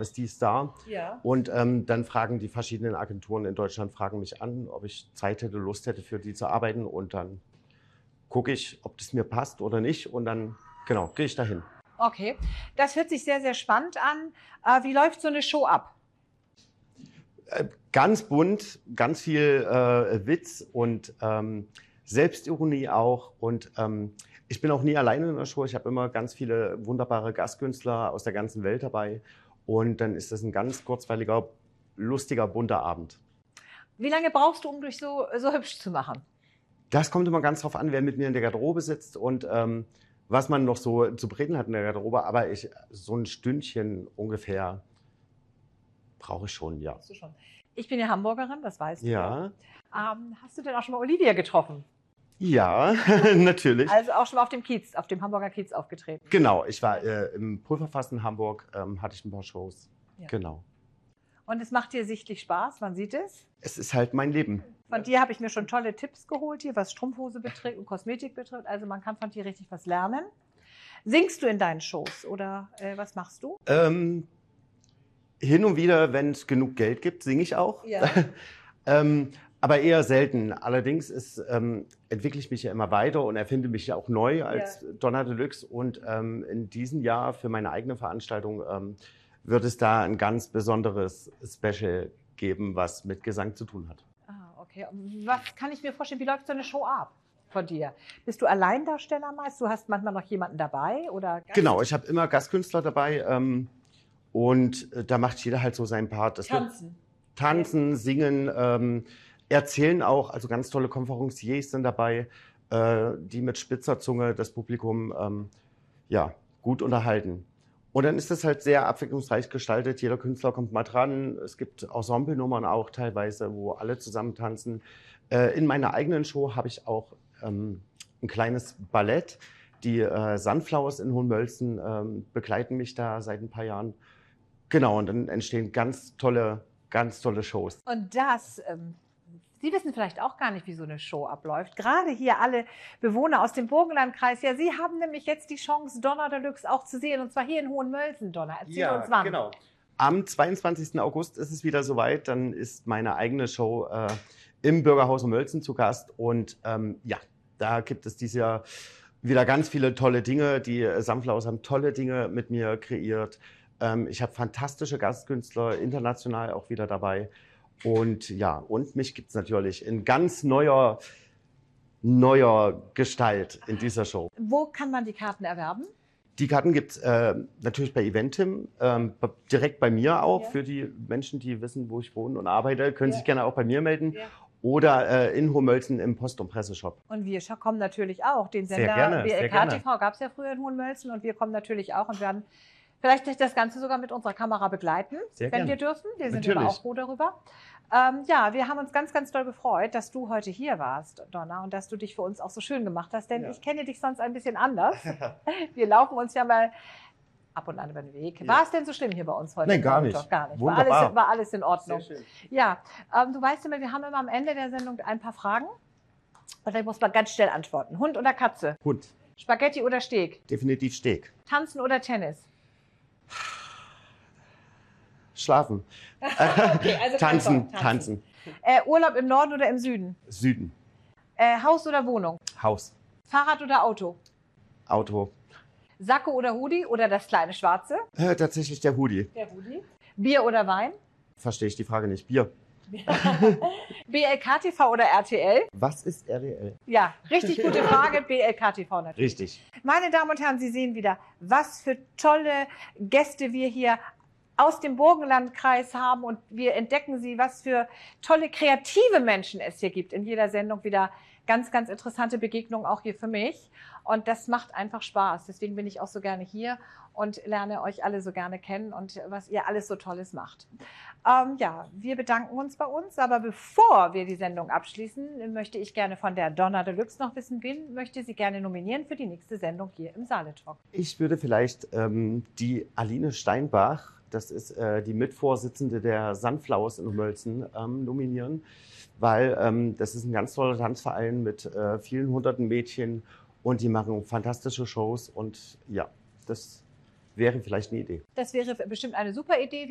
Travestie Star. Ja. Und dann fragen die verschiedenen Agenturen in Deutschland fragen mich an, ob ich Zeit hätte, Lust hätte, für die zu arbeiten. Und dann gucke ich, ob das mir passt oder nicht. Und dann, genau, gehe ich dahin. Okay, das hört sich sehr, sehr spannend an. Wie läuft so eine Show ab? Ganz bunt, ganz viel Witz und Selbstironie auch. Und ich bin auch nie alleine in der Show. Ich habe immer ganz viele wunderbare Gastkünstler aus der ganzen Welt dabei. Und dann ist das ein ganz kurzweiliger, lustiger, bunter Abend. Wie lange brauchst du, um dich so hübsch zu machen? Das kommt immer ganz drauf an, wer mit mir in der Garderobe sitzt und was man noch so zu bereden hat in der Garderobe. Aber so ein Stündchen ungefähr brauche ich schon, ja. Hast du schon. Ich bin ja Hamburgerin, das weißt du. Ja. Hast du denn auch schon mal Olivia getroffen? Ja, natürlich. Also auch schon mal auf dem Kiez, auf dem Hamburger Kiez aufgetreten? Genau, ich war im Pulverfass in Hamburg, hatte ich ein paar Shows. Ja. Genau. Und es macht dir sichtlich Spaß, man sieht es. Es ist halt mein Leben. Von dir habe ich mir schon tolle Tipps geholt hier, was Strumpfhose betrifft und Kosmetik betrifft. Also man kann von dir richtig was lernen. Singst du in deinen Shows oder was machst du? Hin und wieder, wenn es genug Geld gibt, singe ich auch. Ja. Aber eher selten. Allerdings entwickle ich mich ja immer weiter und erfinde mich ja auch neu als Donna Deluxe. Und in diesem Jahr für meine eigene Veranstaltung wird es da ein ganz besonderes Special geben, was mit Gesang zu tun hat. Ah, okay. Was kann ich mir vorstellen, wie läuft so eine Show ab von dir? Bist du Alleindarsteller meist? Du hast manchmal noch jemanden dabei? Oder Gast? Genau, ich habe immer Gastkünstler dabei und da macht jeder halt so seinen Part. Tanzen, singen, erzählen auch, also ganz tolle Konferenciers sind dabei, die mit spitzer Zunge das Publikum gut unterhalten. Und dann ist das halt sehr abwechslungsreich gestaltet. Jeder Künstler kommt mal dran. Es gibt Ensemble-Nummern auch teilweise, wo alle zusammen tanzen. In meiner eigenen Show habe ich auch ein kleines Ballett. Die Sunflowers in Hohenmölzen begleiten mich da seit ein paar Jahren. Genau, und dann entstehen ganz tolle Shows. Und das, Sie wissen vielleicht auch gar nicht, wie so eine Show abläuft. Gerade hier alle Bewohner aus dem Burgenlandkreis. Ja, Sie haben nämlich jetzt die Chance, Donna Deluxe auch zu sehen. Und zwar hier in Hohenmölsen, Donna. Erzähl uns wann. Genau. Am 22. August ist es wieder soweit. Dann ist meine eigene Show im Bürgerhaus Mölzen zu Gast. Und da gibt es dieses Jahr wieder ganz viele tolle Dinge. Die Sunflowers haben tolle Dinge mit mir kreiert. Ich habe fantastische Gastkünstler, international auch wieder dabei. Und und mich gibt es natürlich in ganz neuer Gestalt in dieser Show. Wo kann man die Karten erwerben? Die Karten gibt es natürlich bei Eventim, direkt bei mir auch. Für die Menschen, die wissen, wo ich wohne und arbeite, können sich gerne auch bei mir melden. Ja. Oder in Hohenmölzen im Post- und Presseshop. Und wir kommen natürlich auch. Den Sender BLK TV gab es ja früher in Hohenmölzen. Und wir kommen natürlich auch und werden vielleicht das Ganze sogar mit unserer Kamera begleiten, wenn wir dürfen. Wir sind aber auch froh darüber. Wir haben uns ganz, ganz doll gefreut, dass du heute hier warst, Donna, und dass du dich für uns auch so schön gemacht hast, denn ich kenne dich sonst ein bisschen anders. Wir laufen uns ja mal ab und an über den Weg. War es denn so schlimm hier bei uns heute? Nein, gar nicht. Gar nicht. Wunderbar. War alles in Ordnung. Sehr schön. Ja, du weißt immer, wir haben immer am Ende der Sendung ein paar Fragen. Und da muss man ganz schnell antworten. Hund oder Katze? Hund. Spaghetti oder Steak? Definitiv Steak. Tanzen oder Tennis? Schlafen. Okay, also Tanzen. Urlaub im Norden oder im Süden? Süden. Haus oder Wohnung? Haus. Fahrrad oder Auto? Auto. Sakko oder Hoodie oder das kleine Schwarze? Tatsächlich der Hoodie. Der Hoodie. Bier oder Wein? Verstehe ich die Frage nicht. Bier. BLK TV oder RTL? Was ist RTL? Ja, richtig gute Frage. BLK TV natürlich. Richtig. Meine Damen und Herren, Sie sehen wieder, was für tolle Gäste wir hier aus dem Burgenlandkreis haben und wir entdecken sie, was für tolle kreative Menschen es hier gibt. In jeder Sendung wieder ganz, ganz interessante Begegnungen auch hier für mich und das macht einfach Spaß. Deswegen bin ich auch so gerne hier und lerne euch alle so gerne kennen und was ihr alles so Tolles macht. Wir bedanken uns bei uns, aber bevor wir die Sendung abschließen, möchte ich gerne von der Donna Deluxe noch wissen, wen möchte sie gerne nominieren für die nächste Sendung hier im Saale-Talk? Ich würde vielleicht die Aline Steinbach, das ist die Mitvorsitzende der Sunflowers in Mölzen, nominieren, weil das ist ein ganz toller Tanzverein mit vielen hunderten Mädchen und die machen fantastische Shows und ja, das wäre vielleicht eine Idee. Das wäre bestimmt eine super Idee.